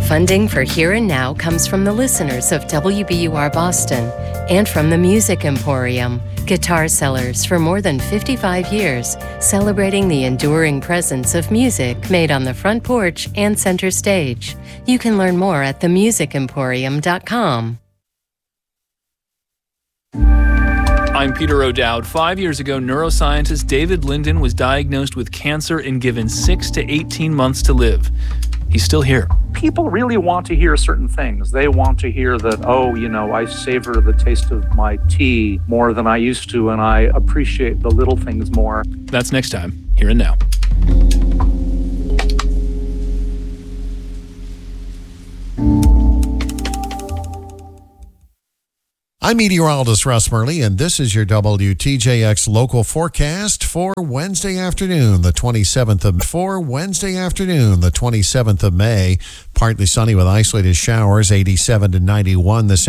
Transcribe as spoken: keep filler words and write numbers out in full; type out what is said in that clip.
Funding for Here and Now comes from the listeners of W B U R Boston and from the Music Emporium, guitar sellers for more than fifty-five years, celebrating the enduring presence of music made on the front porch and center stage. You can learn more at the music emporium dot com. I'm Peter O'Dowd. Five years ago, neuroscientist David Linden was diagnosed with cancer and given six to eighteen months to live. He's still here. People really want to hear certain things. They want to hear that, oh, you know, I savor the taste of my tea more than I used to, and I appreciate the little things more. That's next time, Here and Now. I'm meteorologist Russ Murley, and this is your W T J X local forecast for Wednesday afternoon, the twenty-seventh of for Wednesday afternoon, the twenty-seventh of May. Partly sunny with isolated showers, eighty-seven to ninety-one this